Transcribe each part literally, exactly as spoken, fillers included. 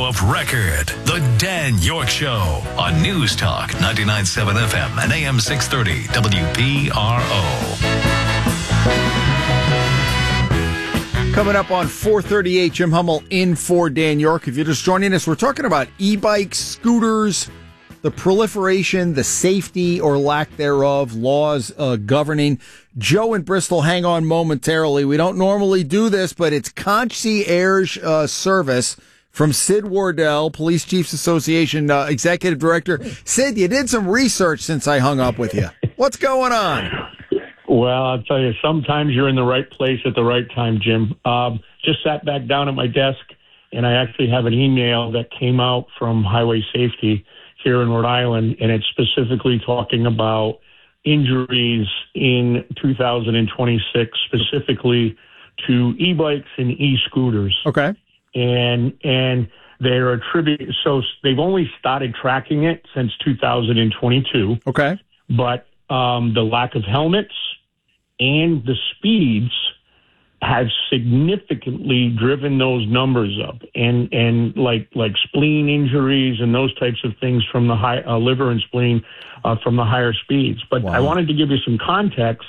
of record. The Dan York Show on News Talk ninety-nine point seven F M and A M six thirty W P R O. Coming up on four thirty-eight, Jim Hummel in for Dan York. If you're just joining us, we're talking about e-bikes, scooters, the proliferation, the safety or lack thereof, laws uh, governing. Joe in Bristol, hang on momentarily. We don't normally do this, but it's Concierge uh, Service from Sid Wardell, Police Chiefs Association uh, Executive Director. Sid, you did some research since I hung up with you. What's going on? Well, I'll tell you, sometimes you're in the right place at the right time, Jim. Um, just sat back down at my desk, and I actually have an email that came out from Highway Safety here in Rhode Island, and it's specifically talking about injuries in two thousand twenty-six, specifically to e-bikes and e-scooters. Okay. And and they're attributed, so they've only started tracking it since two thousand twenty-two. Okay. But um, the lack of helmets and the speeds have significantly driven those numbers up, and and like like spleen injuries and those types of things from the high uh, liver and spleen uh, from the higher speeds. But Wow. I wanted to give you some context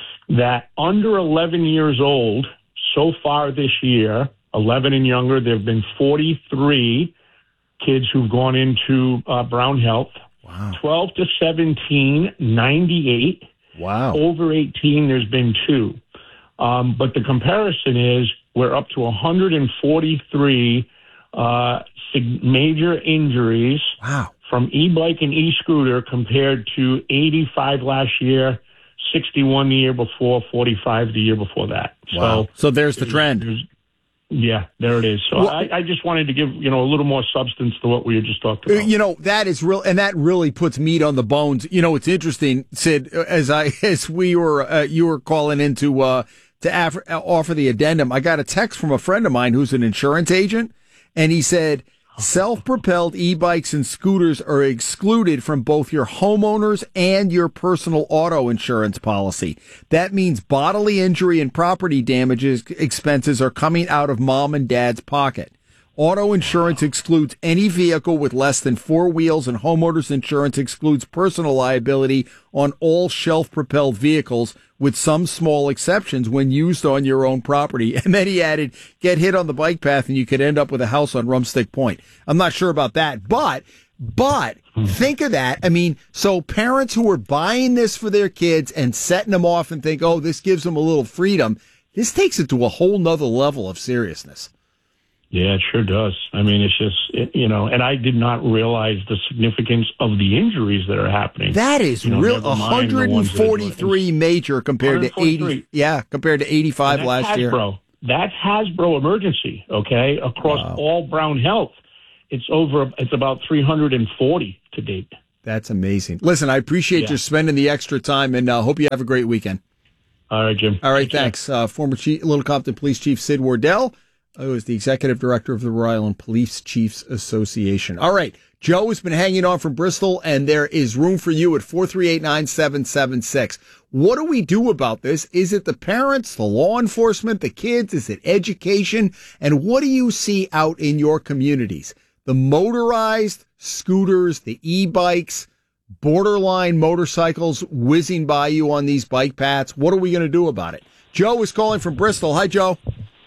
that under eleven years old so far this year, eleven and younger, there have been forty-three kids who've gone into uh, Brown Health. Wow. twelve to seventeen, ninety-eight. Wow. Over eighteen, there's been two. Um, but the comparison is we're up to one hundred forty-three uh, sig- major injuries Wow. from e-bike and e-scooter compared to eighty-five last year, sixty-one the year before, forty-five the year before that. Wow. So, So there's the trend. there's- yeah, there it is. So Well- I, I just wanted to give, you know, a little more substance to what we had just talked Uh, about. You know, that is real, and that really puts meat on the bones. You know, it's interesting, Sid, as I, as we were, uh, you were calling into, uh, to af- offer the addendum. I got a text from a friend of mine who's an insurance agent, and he said, self-propelled e-bikes and scooters are excluded from both your homeowners and your personal auto insurance policy. That means bodily injury and property damages expenses are coming out of mom and dad's pocket. Auto insurance excludes any vehicle with less than four wheels, and homeowners insurance excludes personal liability on all shelf-propelled vehicles, with some small exceptions when used on your own property. And then he added, get hit on the bike path and you could end up with a house on Rumstick Point. I'm not sure about that, but, but think of that. I mean, so parents who are buying this for their kids and setting them off and think, oh, this gives them a little freedom. This takes it to a whole nother level of seriousness. Yeah, it sure does. I mean, it's just, it, you know, and I did not realize the significance of the injuries that are happening. That is You know, real. never mind the one ones that are doing- forty-three major compared to eighty. one forty-three. Yeah, compared to eighty-five And that's last year. Hasbro. That's Hasbro emergency, okay, across Wow. all Brown Health. It's over, it's about three hundred forty to date. That's amazing. Listen, I appreciate Yeah. you spending the extra time, and uh, hope you have a great weekend. All right, Jim. All right, Take care. thanks. Uh, former Chief, Little Compton Police Chief Sid Wardell, who is the executive director of the Rhode Island Police Chiefs Association. All right, Joe has been hanging on from Bristol, and there is room for you at four three eight, nine seven seven six. What do we do about this? Is it the parents, the law enforcement, the kids? Is it education? And what do you see out in your communities? The motorized scooters, the e-bikes, borderline motorcycles whizzing by you on these bike paths. What are we going to do about it? Joe is calling from Bristol. Hi, Joe.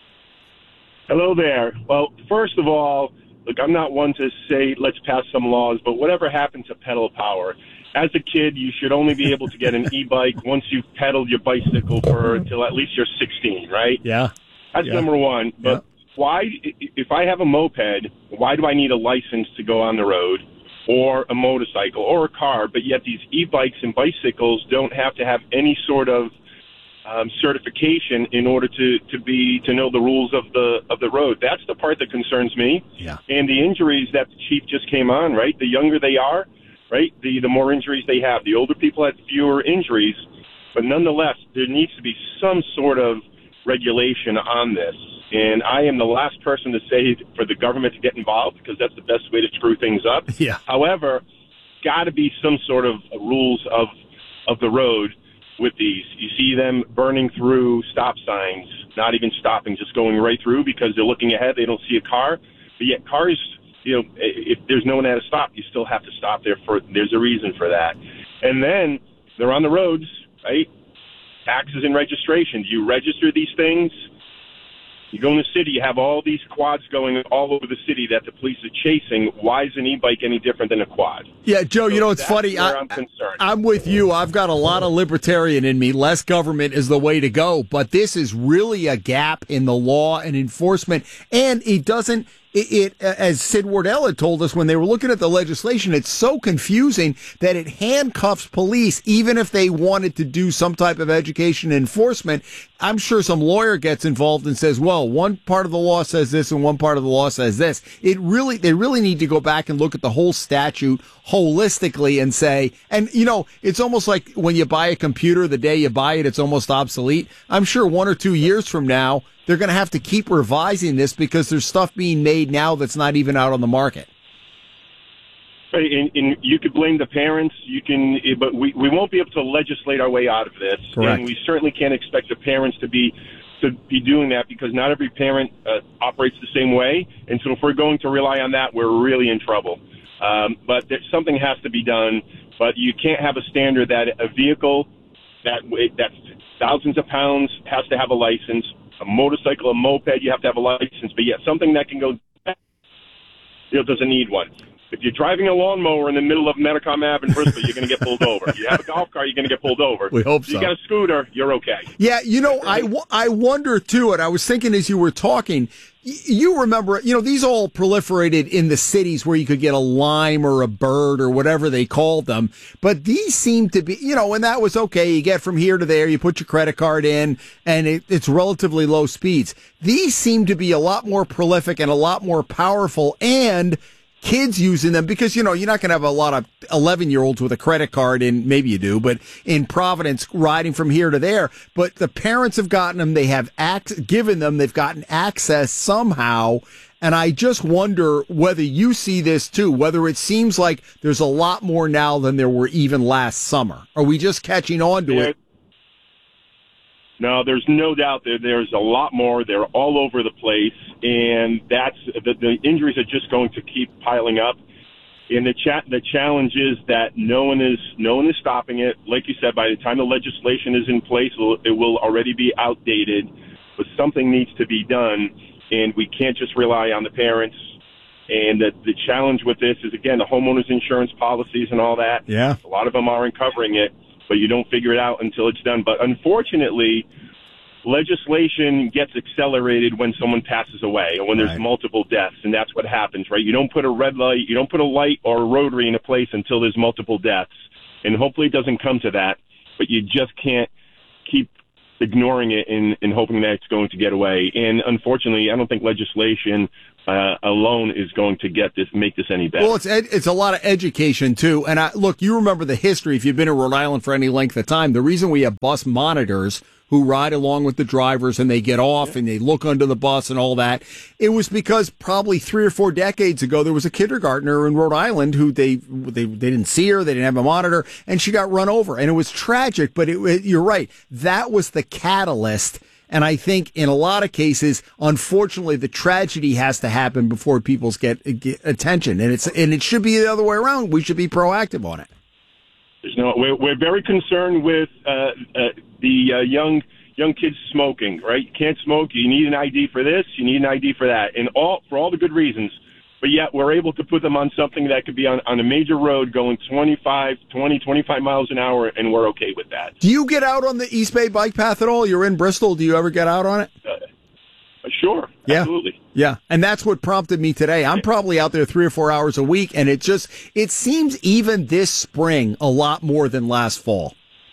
Hello there. Well, first of all, look, I'm not one to say let's pass some laws, but whatever happened to pedal power? As a kid, you should only be able to get an e-bike once you've pedaled your bicycle for until at least you're sixteen, right? Yeah. That's Yeah. number one. But Yeah. why, if I have a moped, why do I need a license to go on the road, or a motorcycle or a car? But yet these e-bikes and bicycles don't have to have any sort of Um, certification in order to, to be to know the rules of the of the road. That's the part that concerns me. Yeah. And the injuries that the chief just came on, right? The younger they are, right, the the more injuries they have. The older people have fewer injuries, but nonetheless, there needs to be some sort of regulation on this. And I am the last person to say for the government to get involved, because that's the best way to screw things up. Yeah. However, got to be some sort of rules of of the road with these. You see them burning through stop signs, not even stopping, just going right through because they're looking ahead. They don't see a car. But yet cars, you know, if there's no one at a stop, you still have to stop there for, there's a reason for that. And then they're on the roads, right? Taxes and registration. Do you register these things? You go in the city, you have all these quads going all over the city that the police are chasing. Why is an e-bike any different than a quad? Yeah, Joe, so you know, it's funny. I, I'm concerned. I'm with you. I've got a lot of libertarian in me. Less government is the way to go. But this is really a gap in the law and enforcement. And it doesn't, it, it as Sid Wardell had told us when they were looking at the legislation, it's so confusing that it handcuffs police, even if they wanted to do some type of education and enforcement. I'm sure some lawyer gets involved and says, well, one part of the law says this and one part of the law says this. It really, they really need to go back and look at the whole statute holistically and say, and you know, it's almost like when you buy a computer, the day you buy it, it's almost obsolete. I'm sure one or two years from now, they're going to have to keep revising this because there's stuff being made now that's not even out on the market. Right, and, and you could blame the parents. You can, but we, we won't be able to legislate our way out of this. Correct. And we certainly can't expect the parents to be to be doing that because not every parent uh, operates the same way. And so if we're going to rely on that, we're really in trouble. Um, but there, something has to be done. But you can't have a standard that a vehicle that that's thousands of pounds has to have a license. A motorcycle, a moped, you have to have a license. But yet something that can go, you know, doesn't need one. If you're driving a lawnmower in the middle of Metacom Ave in Bristol, you're going to get pulled over. If you have a golf car, you're going to get pulled over. We hope if so. you got a scooter, you're okay. Yeah, you know, I, w- I wonder, too, and I was thinking as you were talking, y- you remember, you know, these all proliferated in the cities where you could get a lime or a bird or whatever they called them. But these seem to be, you know, and that was okay. You get from here to there, you put your credit card in, and it, it's relatively low speeds. These seem to be a lot more prolific and a lot more powerful, and kids using them because, you know, you're not going to have a lot of eleven year olds with a credit card in, maybe you do, but in Providence riding from here to there. But the parents have gotten them. They have ac- given them. They've gotten access somehow. And I just wonder whether you see this too, whether it seems like there's a lot more now than there were even last summer. Are we just catching on to yeah. it? No, there's no doubt that there's a lot more. They're all over the place, and that's the, the injuries are just going to keep piling up. And the chat, the challenge is that no one is no one is stopping it. Like you said, by the time the legislation is in place, it will already be outdated. But something needs to be done, and we can't just rely on the parents. And the, the challenge with this is, again, the homeowners insurance policies and all that. Yeah, a lot of them aren't covering it. But you don't figure it out until it's done. But unfortunately, legislation gets accelerated when someone passes away or when there's right. multiple deaths, and that's what happens, right? You don't put a red light, you don't put a light or a rotary in a place until there's multiple deaths. And hopefully it doesn't come to that, but you just can't keep ignoring it and, and hoping that it's going to get away. And unfortunately, I don't think legislation uh, alone is going to get this, make this any better. Well, it's ed- it's a lot of education too. And I, look, you remember the history if you've been in Rhode Island for any length of time. The reason we have bus monitors who ride along with the drivers and they get off and they look under the bus and all that, it was because probably three or four decades ago there was a kindergartner in Rhode Island who they they they didn't see her, they didn't have a monitor, and she got run over, and it was tragic. But it, it, you're right, that was the catalyst. And I think in a lot of cases, unfortunately, the tragedy has to happen before people get, get attention, and it's and it should be the other way around. We should be proactive on it. There's no, we're, we're very concerned with uh, uh, the uh, young young kids smoking. Right, you can't smoke. You need an I D for this. You need an I D for that, and all for all the good reasons. But yet we're able to put them on something that could be on, on a major road going twenty-five, twenty, twenty-five miles an hour, and we're okay with that. Do you get out on the East Bay bike path at all? You're in Bristol. Do you ever get out on it? Uh, sure. Yeah. Absolutely. Yeah. And that's what prompted me today. I'm probably out there three or four hours a week, and it just, it seems even this spring a lot more than last fall.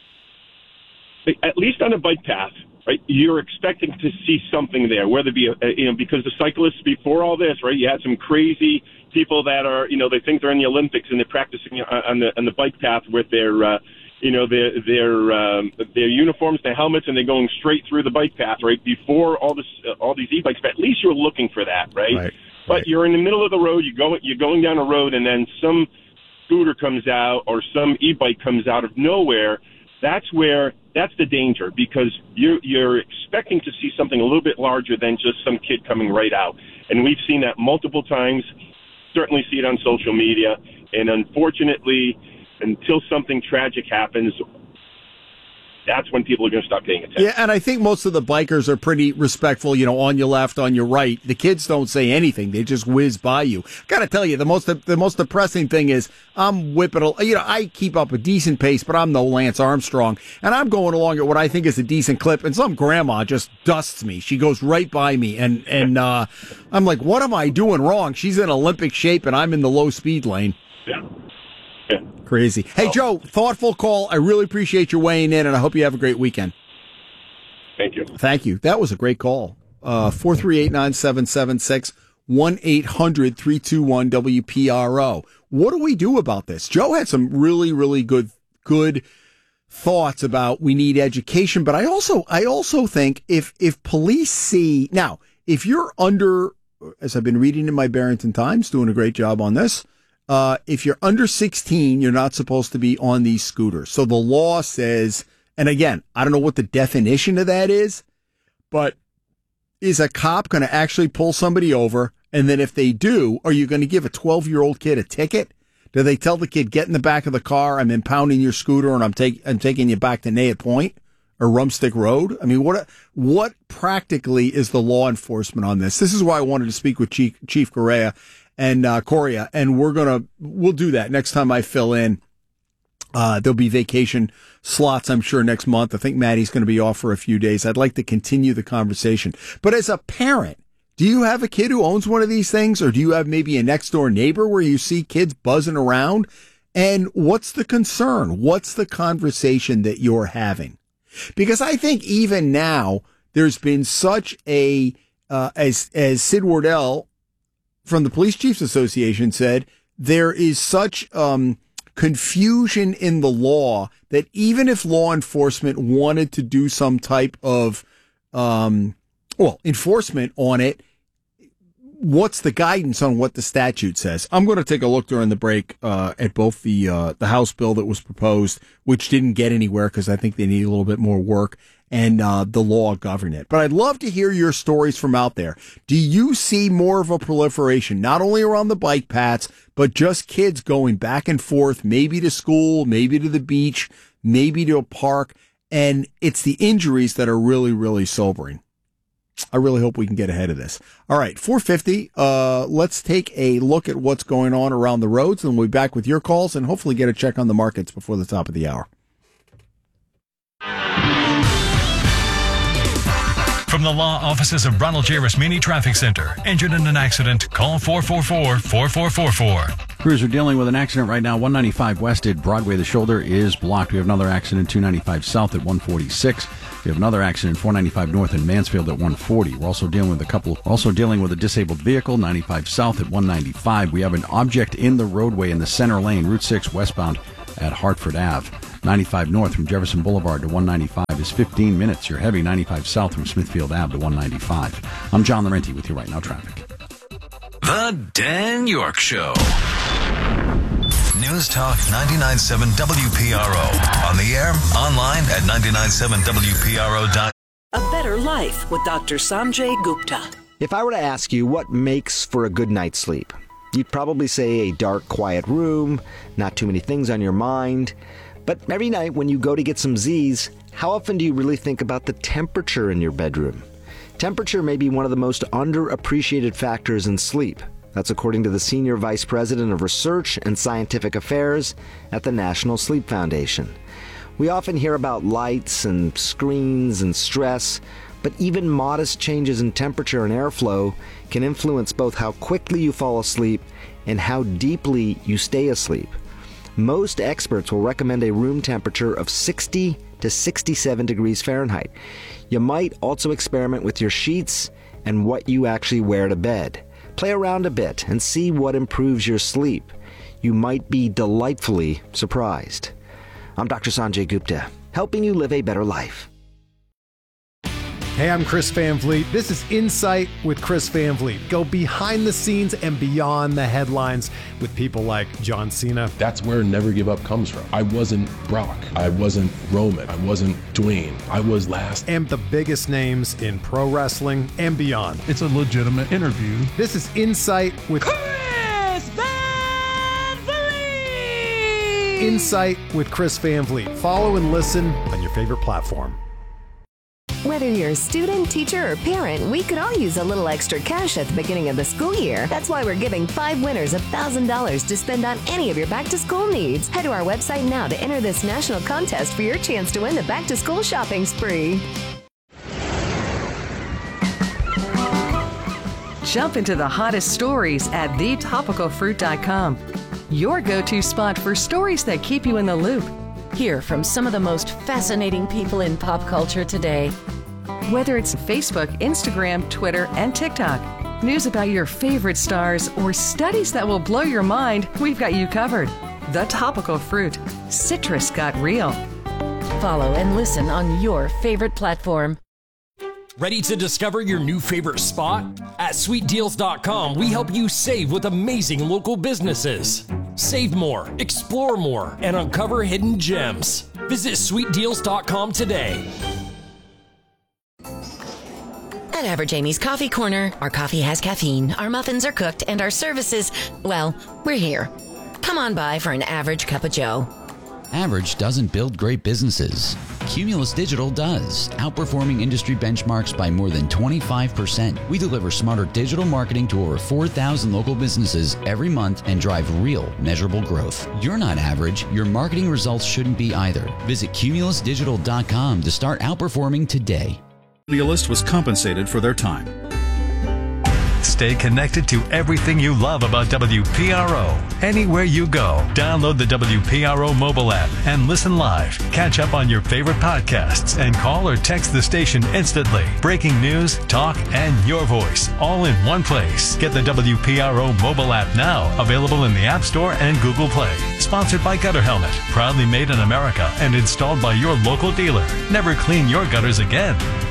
At least on a bike path. Right, you're expecting to see something there, whether it be, a, you know, because the cyclists before all this, right, you had some crazy people that are, you know, they think they're in the Olympics and they're practicing on the on the bike path with their, uh, you know, their their um, their uniforms, their helmets, and they're going straight through the bike path, right, before all this, uh, all these e-bikes. But at least you're looking for that, right? Right. But right. you're in the middle of the road, you go, you're going down a road, and then some scooter comes out or some e-bike comes out of nowhere. That's where that's the danger, because you're, you're expecting to see something a little bit larger than just some kid coming right out. And we've seen that multiple times. certainly see it on social media. And unfortunately, until something tragic happens, that's when people are going to stop paying attention. Yeah, and I think most of the bikers are pretty respectful, you know, on your left, on your right. The kids don't say anything. They just whiz by you. Got to tell you, the most the most depressing thing is I'm whipping, you know, I keep up a decent pace, but I'm no Lance Armstrong. And I'm going along at what I think is a decent clip, and some grandma just dusts me. She goes right by me, and, and uh, I'm like, what am I doing wrong? She's in Olympic shape, and I'm in the low speed lane. Yeah. Yeah. Crazy. Hey, Joe, thoughtful call. I really appreciate you weighing in, and I hope you have a great weekend. Thank you. Thank you. That was a great call. Uh, four three eight, nine seven seven six, one eight hundred, three two one, W P R O. What do we do about this? Joe had some really, really good, good thoughts about we need education, but I also, I also think if, if police see, now, if you're under, as I've been reading in my Barrington Times, doing a great job on this, Uh, if you're under sixteen, you're not supposed to be on these scooters. So the law says, and again, I don't know what the definition of that is, but is a cop going to actually pull somebody over? And then if they do, are you going to give a twelve-year-old kid a ticket? Do they tell the kid, get in the back of the car, I'm impounding your scooter, and I'm, take, I'm taking you back to Naya Point or Rumstick Road? I mean, what what practically is the law enforcement on this? This is why I wanted to speak with Chief, Chief Correa. And, uh, Coria, and we're gonna, we'll do that next time I fill in. Uh, there'll be vacation slots, I'm sure, next month. I think Maddie's gonna be off for a few days. I'd like to continue the conversation. But as a parent, do you have a kid who owns one of these things? Or do you have maybe a next door neighbor where you see kids buzzing around? And what's the concern? What's the conversation that you're having? Because I think even now, there's been such a, uh, as, as Sid Wardell, from the Police Chiefs Association said, there is such um, confusion in the law that even if law enforcement wanted to do some type of, um, well, enforcement on it, what's the guidance on what the statute says? I'm going to take a look during the break uh, at both the uh, the House bill that was proposed, which didn't get anywhere because I think they need a little bit more work, and uh, the law governing it. But I'd love to hear your stories from out there. Do you see more of a proliferation, not only around the bike paths, but just kids going back and forth, maybe to school, maybe to the beach, maybe to a park, and it's the injuries that are really, really sobering. I really hope we can get ahead of this. All right, four fifty. Uh, let's take a look at what's going on around the roads, and we'll be back with your calls and hopefully get a check on the markets before the top of the hour. From the law offices of Ronald J. Rasmini Traffic Center. Injured in an accident? Call four four four, four four four four. Crews are dealing with an accident right now. one ninety-five west at Broadway. The shoulder is blocked. We have another accident, two ninety-five south at one forty-six. We have another accident, four ninety-five north in Mansfield at one forty. We're also dealing with a couple, also dealing with a disabled vehicle, ninety-five south at one ninety-five. We have an object in the roadway in the center lane, Route six westbound at Hartford Avenue. ninety-five north from Jefferson Boulevard to one ninety-five is fifteen minutes. You're heavy ninety-five south from Smithfield Avenue to one ninety-five. I'm John Laurenti with you right now, traffic. The Dan York Show. News Talk ninety-nine point seven W P R O. On the air, online at nine nine seven W P R O dot com. A better life with Doctor Sanjay Gupta. If I were to ask you what makes for a good night's sleep, you'd probably say a dark, quiet room, not too many things on your mind. But every night when you go to get some Z's, how often do you really think about the temperature in your bedroom? Temperature may be one of the most underappreciated factors in sleep. That's according to the Senior Vice President of Research and Scientific Affairs at the National Sleep Foundation. We often hear about lights and screens and stress, but even modest changes in temperature and airflow can influence both how quickly you fall asleep and how deeply you stay asleep. Most experts will recommend a room temperature of sixty to sixty-seven degrees Fahrenheit. You might also experiment with your sheets and what you actually wear to bed. Play around a bit and see what improves your sleep. You might be delightfully surprised. I'm Doctor Sanjay Gupta, helping you live a better life. Hey, I'm Chris Van Vliet. This is Insight with Chris Van Vliet. Go behind the scenes and beyond the headlines with people like John Cena. That's where Never Give Up comes from. I wasn't Brock. I wasn't Roman. I wasn't Dwayne. I was last. And the biggest names in pro wrestling and beyond. It's a legitimate interview. This is Insight with Chris Insight with Chris Van Vliet. Follow and listen on your favorite platform. Whether you're a student, teacher, or parent, we could all use a little extra cash at the beginning of the school year. That's why we're giving five winners one thousand dollars to spend on any of your back-to-school needs. Head to our website now to enter this national contest for your chance to win the back-to-school shopping spree. Jump into the hottest stories at the topical fruit dot com. Your go-to spot for stories that keep you in the loop. Hear from some of the most fascinating people in pop culture today. Whether it's Facebook, Instagram, Twitter, and TikTok, news about your favorite stars, or studies that will blow your mind, we've got you covered. The Topical Fruit. Citrus got real. Follow and listen on your favorite platform. Ready to discover your new favorite spot? At sweet deals dot com, we help you save with amazing local businesses. Save more, explore more, and uncover hidden gems. Visit sweet deals dot com today. At Average Amy's Coffee Corner, our coffee has caffeine, our muffins are cooked, and our services, well, we're here. Come on by for an average cup of joe. Average doesn't build great businesses. Cumulus Digital does, outperforming industry benchmarks by more than twenty-five percent. We deliver smarter digital marketing to over four thousand local businesses every month and drive real, measurable growth. You're not average. Your marketing results shouldn't be either. Visit cumulus digital dot com to start outperforming today. Cumulus was compensated for their time. Stay connected to everything you love about W P R O. Anywhere you go, download the W P R O mobile app and listen live. Catch up on your favorite podcasts and call or text the station instantly. Breaking news, talk, and your voice all in one place. Get the W P R O mobile app now, available in the App Store and Google Play. Sponsored by Gutter Helmet, proudly made in America and installed by your local dealer. Never clean your gutters again.